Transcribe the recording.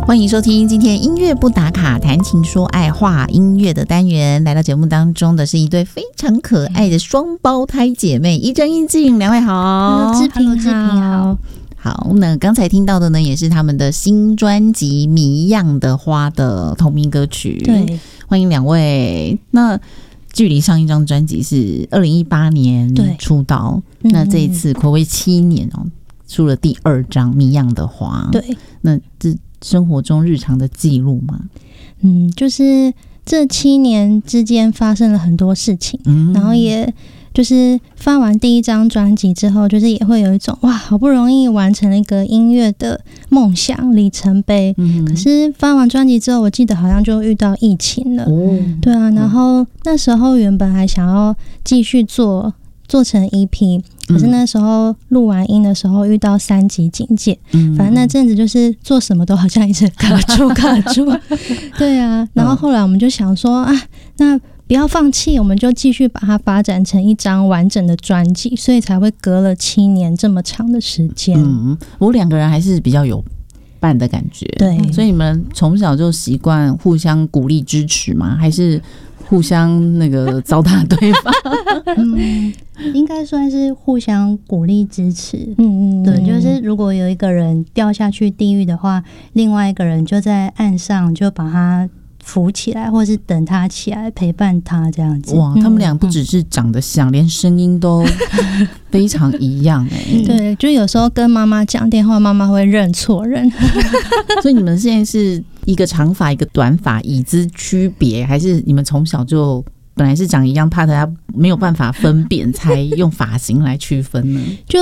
欢迎收听今天音乐不打卡谈情说爱话音乐的单元。来到节目当中的是一对非常可爱的双胞胎姐妹，一真一静，两位好。 志平好。 好，那刚才听到的呢，也是他们的新专辑《谜样的花》的同名歌曲。 对， 欢迎两位。那距离上一张专辑是2018年出道，那这一次暌违7年哦，出了第2张《谜样的花》。 对， 那这生活中日常的记录吗？ 就是这7年之间发生了很多事情，然后也就是发完第1张专辑之后，就是也会有一种哇，好不容易完成了一个音乐的梦想里程碑。可是发完专辑之后，我记得好像就遇到疫情了。对啊，然后那时候原本还想要继续做成 EP， 可是那时候录完音的时候遇到3级警戒，反正那阵子就是做什么都好像一直卡住。对啊，然后后来我们就想说啊，那不要放弃，我们就继续把它发展成一张完整的专辑，所以才会隔了7年这么长的时间。 我2个人还是比较有伴的感觉。 对， 所以你们从小就习惯互相鼓励支持吗？还是互相那个糟蹋对方？ 应该算是互相鼓励支持。对，就是如果有一个人掉下去地狱的话，另外一个人就在岸上就把他扶起来，或是等他起来陪伴他这样子。 哇，他们俩不只是长得像，连声音都非常一样对，就有时候跟妈妈讲电话，妈妈会认错人。 所以你们现在是一个长发一个短发，以资区别，还是你们从小就本来是长一样，怕大家没有办法分辨，才用发型来区分呢？